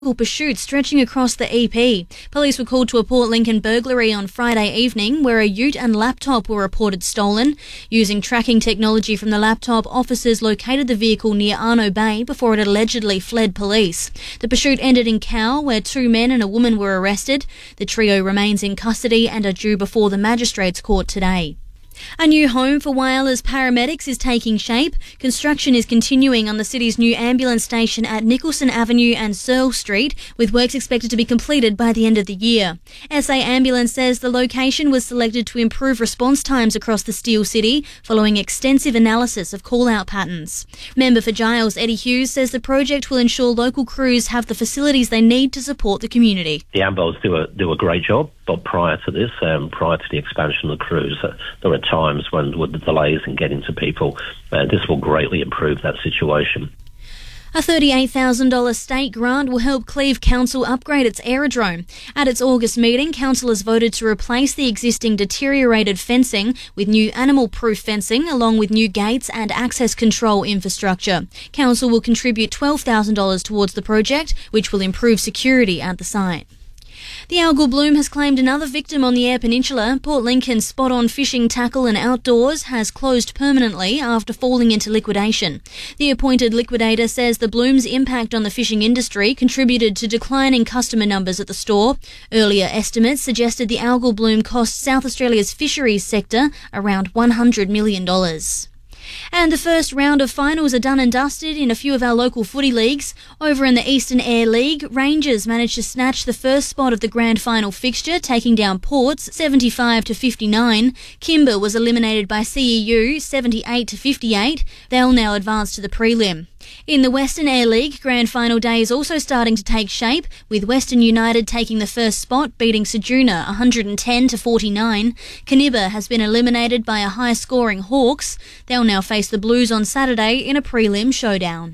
pursuit stretching across the EP. Police were called to a Port Lincoln burglary on Friday evening where a ute and laptop were reported stolen. Using tracking technology from the laptop, officers located the vehicle near Arno Bay before it allegedly fled police. The pursuit ended in Cowell, where 2 men and a woman were arrested. The trio remains in custody and are due before the Magistrates Court today. A new home for Whyallers paramedics is taking shape. Construction is continuing on the city's new ambulance station at Nicholson Avenue and Searle Street, with works expected to be completed by the end of the year. SA Ambulance says the location was selected to improve response times across the Steel City following extensive analysis of call-out patterns. Member for Giles, Eddie Hughes, says the project will ensure local crews have the facilities they need to support the community. The Ambos do a great job, but prior to this, prior to the expansion of the crews, there were times when with the delays in getting to people, this will greatly improve that situation. A $38,000 state grant will help Cleve Council upgrade its aerodrome. At its August meeting, councillors voted to replace the existing deteriorated fencing with new animal-proof fencing, along with new gates and access control infrastructure. Council will contribute $12,000 towards the project, which will improve security at the site. The algal bloom has claimed another victim on the Eyre Peninsula. Port Lincoln's spot-on fishing, tackle and outdoors has closed permanently after falling into liquidation. The appointed liquidator says the bloom's impact on the fishing industry contributed to declining customer numbers at the store. Earlier estimates suggested the algal bloom cost South Australia's fisheries sector around $100 million. And the first round of finals are done and dusted in a few of our local footy leagues. Over in the Eastern Air League, Rangers managed to snatch the first spot of the grand final fixture, taking down Ports 75-59. Kimber was eliminated by CEU 78-58. They'll now advance to the prelim. In the Western Air League, grand final day is also starting to take shape, with Western United taking the first spot, beating Ceduna 110-49. Canibba has been eliminated by a high-scoring Hawks. They'll now face the Blues on Saturday in a prelim showdown.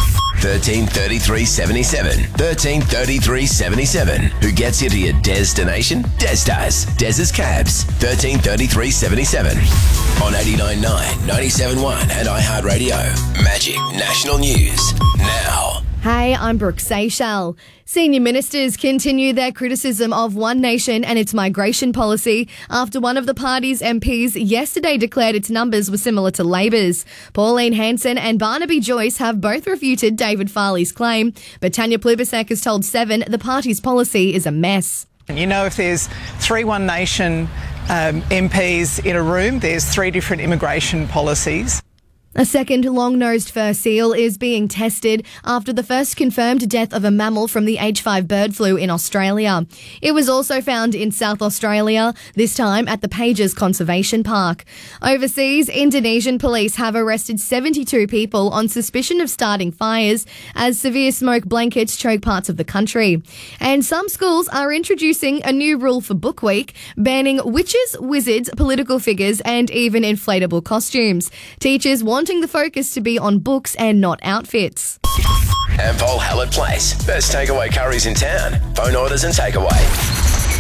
133377. 133377. Who gets you to your destination? Des does. Des's Cabs. 133377. On 89.9, 97.1 and iHeartRadio. Magic National News. Now. Hey, I'm Brooke Seychelles. Senior ministers continue their criticism of One Nation and its migration policy after one of the party's MPs yesterday declared its numbers were similar to Labor's. Pauline Hanson and Barnaby Joyce have both refuted David Farley's claim, but Tanya Plibersek has told Seven the party's policy is a mess. You know, if there's 3 One Nation MPs in a room, there's 3 different immigration policies. A second long-nosed fur seal is being tested after the first confirmed death of a mammal from the H5 bird flu in Australia. It was also found in South Australia, this time at the Pages Conservation Park. Overseas, Indonesian police have arrested 72 people on suspicion of starting fires as severe smoke blankets choke parts of the country. And some schools are introducing a new rule for Book Week, banning witches, wizards, political figures and even inflatable costumes. Teachers wanting the focus to be on books and not outfits. Ampol Hallett Place. Best takeaway curries in town. Phone orders and takeaway.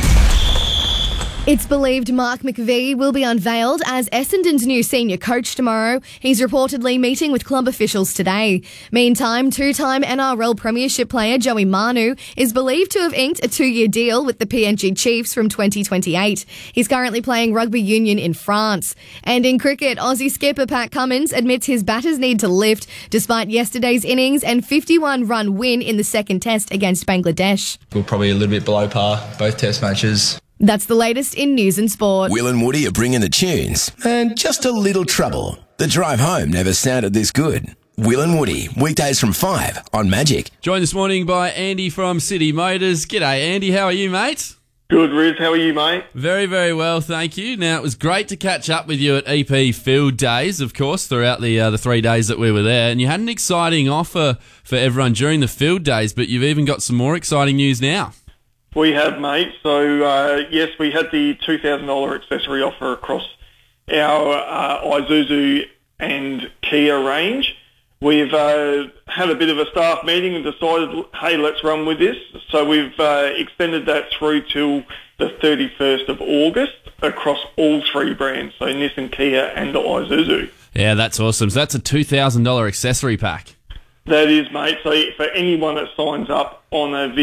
It's believed Mark McVie will be unveiled as Essendon's new senior coach tomorrow. He's reportedly meeting with club officials today. Meantime, 2-time NRL Premiership player Joey Manu is believed to have inked a 2-year deal with the PNG Chiefs from 2028. He's currently playing rugby union in France. And in cricket, Aussie skipper Pat Cummins admits his batters need to lift despite yesterday's innings and 51-run win in the second test against Bangladesh. We're probably a little bit below par, both test matches. That's the latest in news and sport. Will and Woody are bringing the tunes and just a little trouble. The drive home never sounded this good. Will and Woody, weekdays from 5 on Magic. Joined this morning by Andy from City Motors. G'day, Andy. How are you, mate? Good, Riz. How are you, mate? Very, very well, thank you. Now, it was great to catch up with you at EP Field Days, of course, throughout the 3 days that we were there. And you had an exciting offer for everyone during the Field Days, but you've even got some more exciting news now. We have, mate. So, yes, we had the $2,000 accessory offer across our Isuzu and Kia range. We've had a bit of a staff meeting and decided, hey, let's run with this. So we've extended that through till the 31st of August across all 3 brands, so Nissan, Kia and the Isuzu. Yeah, that's awesome. So that's a $2,000 accessory pack. That is, mate. So for anyone that signs up on a